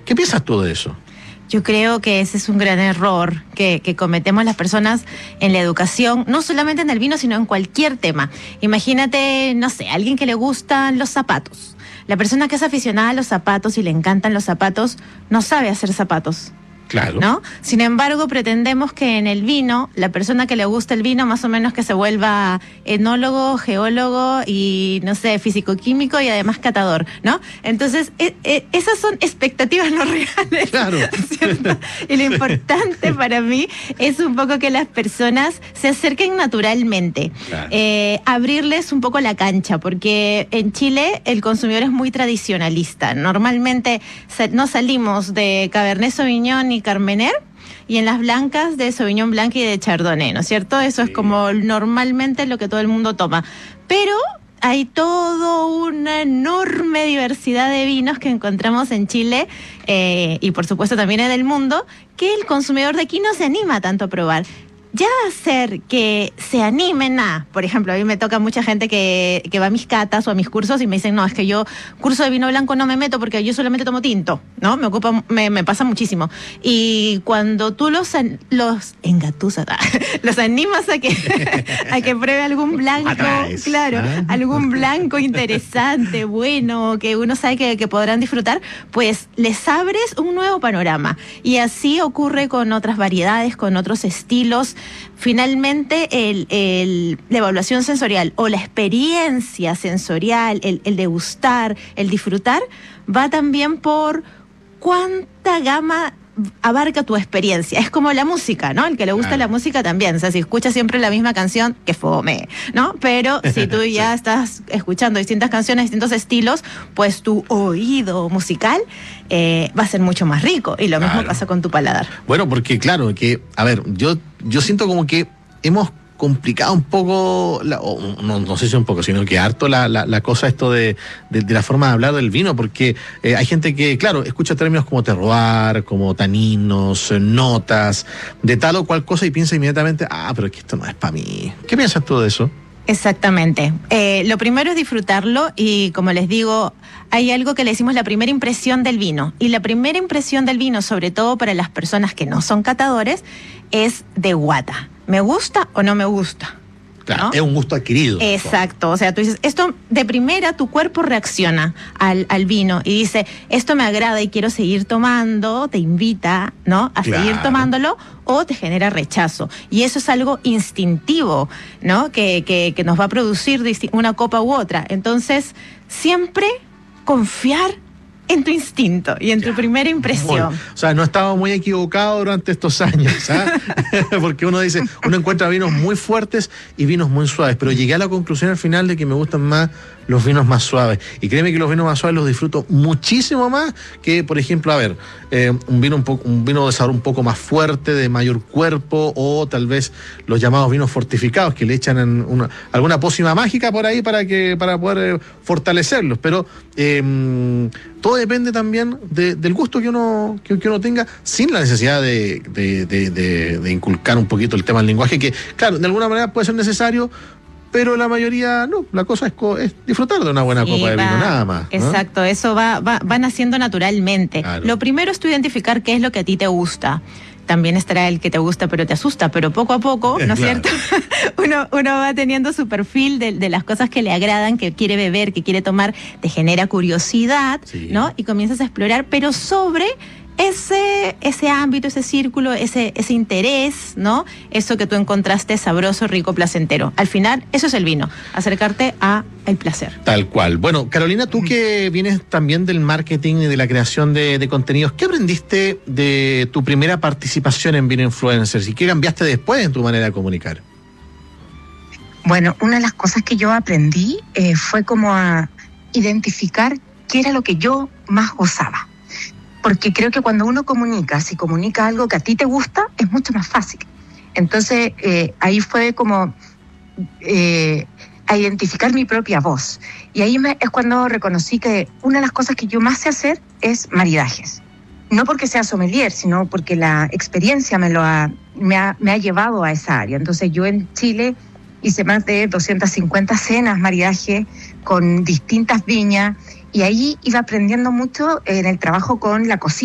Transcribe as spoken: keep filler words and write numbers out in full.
¿Qué piensas tú de eso? Yo creo que ese es un gran error que, que cometemos las personas en la educación, no solamente en el vino, sino en cualquier tema. Imagínate, no sé, alguien que le gustan los zapatos. La persona que es aficionada a los zapatos y le encantan los zapatos, no sabe hacer zapatos. Claro. ¿No? Sin embargo, pretendemos que en el vino, la persona que le gusta el vino, más o menos que se vuelva enólogo, geólogo y, no sé, físico-químico y además catador, ¿no? Entonces, eh, eh, esas son expectativas no reales. Claro. ¿Cierto? Y lo importante para mí es un poco que las personas se acerquen naturalmente. Claro. Eh, abrirles un poco la cancha, porque en Chile el consumidor es muy tradicionalista. Normalmente no salimos de Cabernet Sauvignon y Carmener, y en las blancas de Sauvignon Blanc y de Chardonnay, ¿no es cierto? Eso sí. Es como normalmente lo que todo el mundo toma. Pero hay toda una enorme diversidad de vinos que encontramos en Chile eh, y por supuesto también en el mundo, que el consumidor de aquí no se anima tanto a probar. Ya hacer que se animen a, por ejemplo, a mí me toca mucha gente que, que va a mis catas o a mis cursos y me dicen, no, es que yo curso de vino blanco no me meto porque yo solamente tomo tinto, ¿no? Me ocupa, me, me pasa muchísimo. Y cuando tú los, los engatusas, los animas a que, a que pruebe algún blanco, Atrás. claro, ¿Ah? algún blanco interesante, bueno, que uno sabe que, que podrán disfrutar, pues les abres un nuevo panorama. Y así ocurre con otras variedades, con otros estilos. Finalmente, el, el, la evaluación sensorial o la experiencia sensorial, el, el degustar, el disfrutar, va también por cuánta gama abarca tu experiencia. Es como la música, ¿no? El que le gusta claro. la música también. O sea, si escuchas siempre la misma canción, que fome, ¿no? Pero si tú ya sí. estás escuchando distintas canciones, distintos estilos, pues tu oído musical eh, va a ser mucho más rico. Y lo claro. mismo pasa con tu paladar. Bueno, porque claro, que, a ver, yo, yo siento como que hemos complicado un poco, la, o no, no sé si un poco, sino que harto la, la, la cosa esto de, de, de la forma de hablar del vino, porque eh, hay gente que, claro, escucha términos como terroir, como taninos, notas, de tal o cual cosa y piensa inmediatamente, ah, pero es que esto no es para mí. ¿Qué piensas tú de eso? Exactamente. Eh, lo primero es disfrutarlo y, como les digo, hay algo que le decimos la primera impresión del vino. Y la primera impresión del vino, sobre todo para las personas que no son catadores, es de guata. ¿Me gusta o no me gusta? Claro, ¿no? Es un gusto adquirido. Exacto, o sea, tú dices, esto de primera tu cuerpo reacciona al, al vino y dice, esto me agrada y quiero seguir tomando, te invita, ¿no? A claro. seguir tomándolo o te genera rechazo. Y eso es algo instintivo, ¿no? Que, que, que nos va a producir una copa u otra. Entonces, siempre confiar en tu instinto y en ya. tu primera impresión. Bueno, o sea, no estaba muy equivocado durante estos años, ¿ah? Porque uno dice, uno encuentra vinos muy fuertes y vinos muy suaves, pero llegué a la conclusión al final de que me gustan más los vinos más suaves. Y créeme que los vinos más suaves los disfruto muchísimo más que, por ejemplo, a ver, eh, un vino un poco, un vino de sabor un poco más fuerte, de mayor cuerpo, o tal vez los llamados vinos fortificados, que le echan en una, alguna pócima mágica por ahí para que para poder eh, fortalecerlos. Pero eh, todo depende también de, del gusto que uno, que, que uno tenga, sin la necesidad de, de, de, de, de inculcar un poquito el tema del lenguaje, que, claro, de alguna manera puede ser necesario, pero la mayoría no, la cosa es, co- es disfrutar de una buena sí, copa de va, vino, nada más, ¿no? Exacto, eso va, va, va naciendo naturalmente. Claro. Lo primero es tú identificar qué es lo que a ti te gusta. También estará el que te gusta pero te asusta, pero poco a poco, ¿no es claro. cierto? uno, uno va teniendo su perfil de, de las cosas que le agradan, que quiere beber, que quiere tomar, te genera curiosidad, sí. ¿no? Y comienzas a explorar, pero sobre ese, ese ámbito, ese círculo, ese, ese interés, ¿no? Eso que tú encontraste sabroso, rico, placentero. Al final, eso es el vino, acercarte a el placer. Tal cual. Bueno, Carolina, tú que vienes también del marketing y de la creación de, de contenidos, ¿qué aprendiste de tu primera participación en Vino Influencers y qué cambiaste después en tu manera de comunicar? Bueno, una de las cosas que yo aprendí eh, fue como a identificar qué era lo que yo más gozaba. Porque creo que cuando uno comunica, si comunica algo que a ti te gusta, es mucho más fácil. Entonces, eh, ahí fue como eh, a identificar mi propia voz. Y ahí me, es cuando reconocí que una de las cosas que yo más sé hacer es maridajes. No porque sea sommelier, sino porque la experiencia me, lo ha, me, ha, me ha llevado a esa área. Entonces, yo en Chile hice más de doscientas cincuenta cenas, maridaje, con distintas viñas, y ahí iba aprendiendo mucho en el trabajo con la cocina.